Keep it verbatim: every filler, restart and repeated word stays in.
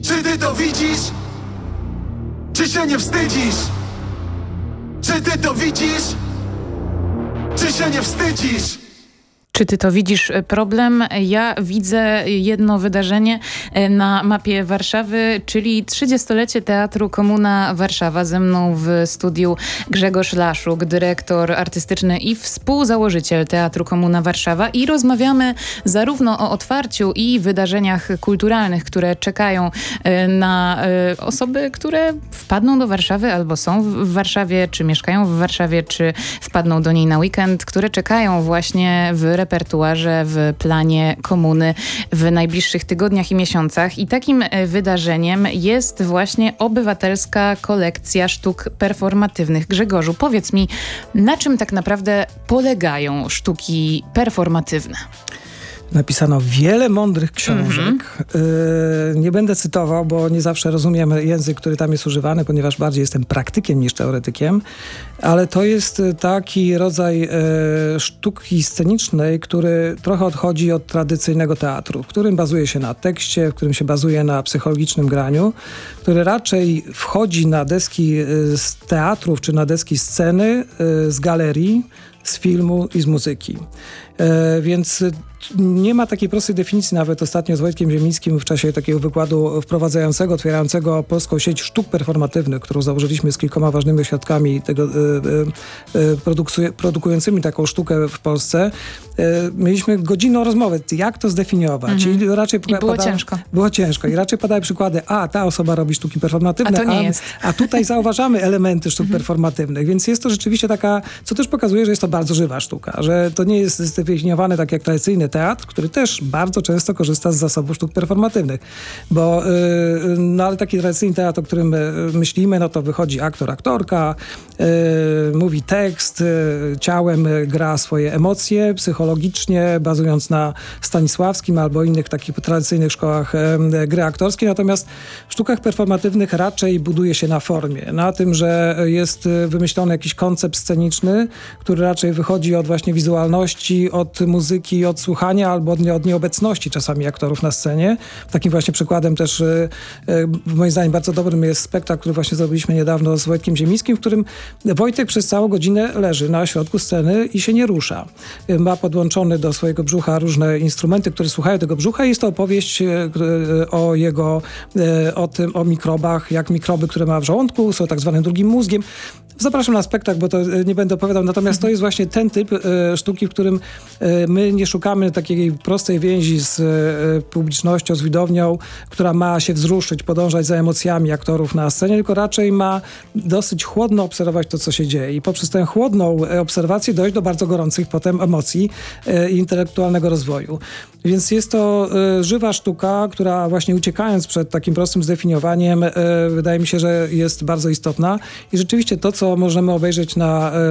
Czy ty to widzisz? Czy się nie wstydzisz? Czy ty to widzisz? Czy się nie wstydzisz? Czy ty to widzisz problem? Ja widzę jedno wydarzenie na mapie Warszawy, czyli trzydziestolecie Teatru Komuna Warszawa. Ze mną w studiu Grzegorz Laszuk, dyrektor artystyczny i współzałożyciel Teatru Komuna Warszawa, i rozmawiamy zarówno o otwarciu i wydarzeniach kulturalnych, które czekają na osoby, które wpadną do Warszawy albo są w Warszawie, czy mieszkają w Warszawie, czy wpadną do niej na weekend, które czekają właśnie w repertuarze, w planie komuny w najbliższych tygodniach i miesiącach. I takim wydarzeniem jest właśnie obywatelska kolekcja sztuk performatywnych. Grzegorzu, powiedz mi, na czym tak naprawdę polegają sztuki performatywne? Napisano wiele mądrych książek. Mm-hmm. Yy, nie będę cytował, bo nie zawsze rozumiem język, który tam jest używany, ponieważ bardziej jestem praktykiem niż teoretykiem. Ale to jest taki rodzaj yy, sztuki scenicznej, który trochę odchodzi od tradycyjnego teatru, w którym bazuje się na tekście, w którym się bazuje na psychologicznym graniu, który raczej wchodzi na deski yy, z teatrów czy na deski sceny yy, z galerii, z filmu i z muzyki. E, więc nie ma takiej prostej definicji. Nawet ostatnio z Wojtkiem Ziemińskim w czasie takiego wykładu wprowadzającego, otwierającego polską sieć sztuk performatywnych, którą założyliśmy z kilkoma ważnymi ośrodkami tego, e, e, produku- produkującymi taką sztukę w Polsce, e, mieliśmy godzinną rozmowę, jak to zdefiniować. Mhm. I raczej I było pada, ciężko. Było ciężko. I raczej padały przykłady, a ta osoba robi sztuki performatywne, A to nie a, jest. a tutaj zauważamy elementy sztuk performatywnych. Więc jest to rzeczywiście taka, co też pokazuje, że jest to bardzo żywa sztuka, że to nie jest zdefiniowany tak jak tradycyjny teatr, który też bardzo często korzysta z zasobów sztuk performatywnych. Bo yy, no ale taki tradycyjny teatr, o którym myślimy, no to wychodzi aktor, aktorka, yy, mówi tekst, yy, ciałem gra swoje emocje psychologicznie, bazując na Stanisławskim albo innych takich tradycyjnych szkołach yy, gry aktorskiej. Natomiast w sztukach performatywnych raczej buduje się na formie, na tym, że jest wymyślony jakiś koncept sceniczny, który raczej wychodzi od właśnie wizualności, od muzyki, od słuchania albo od, nie, od nieobecności czasami aktorów na scenie. Takim właśnie przykładem też y, y, moim zdaniem bardzo dobrym jest spektakl, który właśnie zrobiliśmy niedawno z Wojtkiem Ziemińskim, w którym Wojtek przez całą godzinę leży na środku sceny i się nie rusza. Y, ma podłączony do swojego brzucha różne instrumenty, które słuchają tego brzucha, i jest to opowieść y, y, o jego, y, o tym, o mikrobach, jak mikroby, które ma w żołądku, są tak zwanym drugim mózgiem. Zapraszam na spektakl, bo to nie będę opowiadał, natomiast to jest właśnie ten typ e, sztuki, w którym e, my nie szukamy takiej prostej więzi z e, publicznością, z widownią, która ma się wzruszyć, podążać za emocjami aktorów na scenie, tylko raczej ma dosyć chłodno obserwować to, co się dzieje, i poprzez tę chłodną obserwację dojść do bardzo gorących potem emocji e, i intelektualnego rozwoju. Więc jest to e, żywa sztuka, która właśnie uciekając przed takim prostym zdefiniowaniem, e, wydaje mi się, że jest bardzo istotna, i rzeczywiście to, co możemy obejrzeć na